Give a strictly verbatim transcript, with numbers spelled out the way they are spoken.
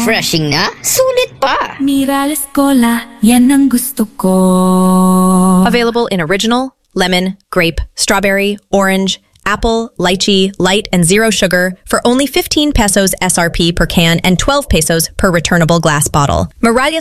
Refreshing na? Sulit pa! Mirales Cola, yan ang gusto ko. Available in original, lemon, grape, strawberry, orange, apple, lychee, light, and zero sugar for only fifteen pesos S R P per can and twelve pesos per returnable glass bottle. Mirales